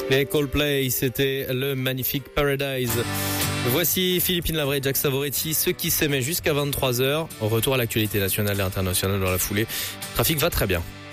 Et Coldplay, c'était le magnifique Paradise. Voici Philippine Lavray et Jack Savoretti, ceux qui s'aimaient jusqu'à 23h. Au retour à l'actualité nationale et internationale dans la foulée. Le trafic va très bien.